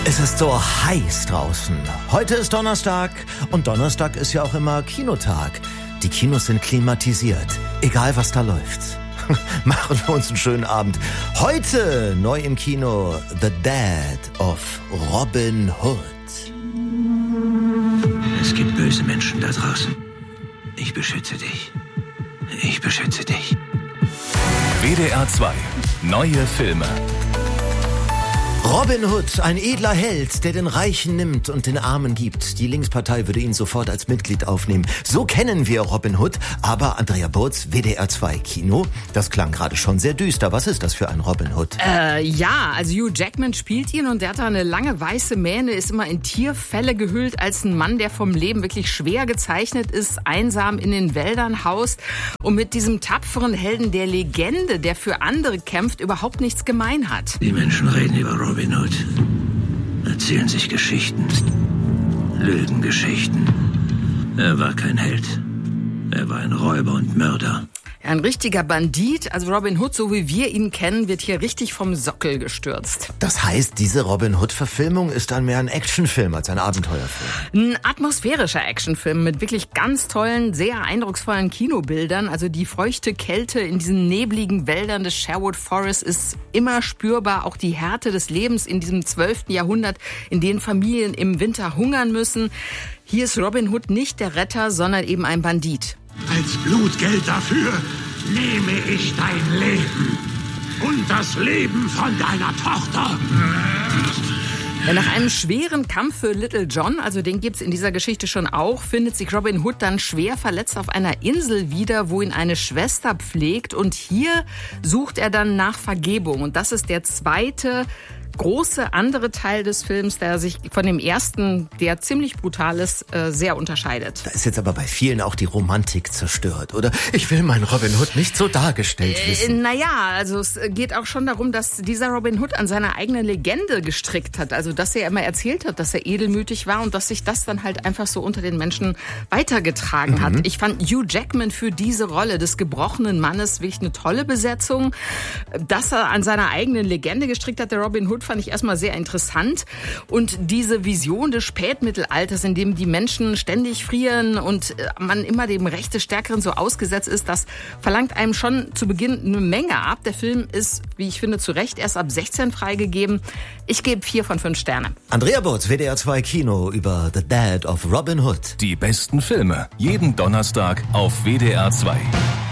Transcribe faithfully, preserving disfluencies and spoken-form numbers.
Es ist so heiß draußen. Heute ist Donnerstag und Donnerstag ist ja auch immer Kinotag. Die Kinos sind klimatisiert, egal was da läuft. Machen wir uns einen schönen Abend. Heute neu im Kino The Dad of Robin Hood. Es gibt böse Menschen da draußen. Ich beschütze dich. Ich beschütze dich. W D R zwei. Neue Filme. Robin Hood, ein edler Held, der den Reichen nimmt und den Armen gibt. Die Linkspartei würde ihn sofort als Mitglied aufnehmen. So kennen wir Robin Hood, aber Andrea Burz, W D R zwei Kino, das klang gerade schon sehr düster. Was ist das für ein Robin Hood? Äh, ja, also Hugh Jackman spielt ihn und der hat da eine lange weiße Mähne, ist immer in Tierfelle gehüllt als ein Mann, der vom Leben wirklich schwer gezeichnet ist, einsam in den Wäldern haust und mit diesem tapferen Helden der Legende, der für andere kämpft, überhaupt nichts gemein hat. Die Menschen reden über Robin Hood, erzählen sich Geschichten, Lügengeschichten. Er war kein Held. Er war ein Räuber und Mörder. Ein richtiger Bandit, also Robin Hood, so wie wir ihn kennen, wird hier richtig vom Sockel gestürzt. Das heißt, diese Robin Hood-Verfilmung ist dann mehr ein Actionfilm als ein Abenteuerfilm. Ein atmosphärischer Actionfilm mit wirklich ganz tollen, sehr eindrucksvollen Kinobildern. Also die feuchte Kälte in diesen nebligen Wäldern des Sherwood Forest ist immer spürbar. Auch die Härte des Lebens in diesem zwölften Jahrhundert, in dem Familien im Winter hungern müssen. Hier ist Robin Hood nicht der Retter, sondern eben ein Bandit. Als Blutgeld dafür nehme ich dein Leben und das Leben von deiner Tochter. Ja, nach einem schweren Kampf für Little John, also den gibt's in dieser Geschichte schon auch, findet sich Robin Hood dann schwer verletzt auf einer Insel wieder, wo ihn eine Schwester pflegt. Und hier sucht er dann nach Vergebung. Und das ist der zweite große andere Teil des Films, der sich von dem ersten, der ziemlich brutal ist, sehr unterscheidet. Da ist jetzt aber bei vielen auch die Romantik zerstört, oder? Ich will meinen Robin Hood nicht so dargestellt wissen. Äh, naja, also es geht auch schon darum, dass dieser Robin Hood an seiner eigenen Legende gestrickt hat. Also dass er immer erzählt hat, dass er edelmütig war und dass sich das dann halt einfach so unter den Menschen weitergetragen mhm. hat. Ich fand Hugh Jackman für diese Rolle des gebrochenen Mannes wirklich eine tolle Besetzung. Dass er an seiner eigenen Legende gestrickt hat, der Robin Hood, fand ich erstmal sehr interessant. Und diese Vision des Spätmittelalters, in dem die Menschen ständig frieren und man immer dem Recht des Stärkeren so ausgesetzt ist, das verlangt einem schon zu Beginn eine Menge ab. Der Film ist, wie ich finde, zu Recht erst ab sechzehn freigegeben. Ich gebe vier von fünf Sterne. Andrea Burz, W D R zwei Kino über The Dad of Robin Hood. Die besten Filme, jeden Donnerstag auf W D R zwei.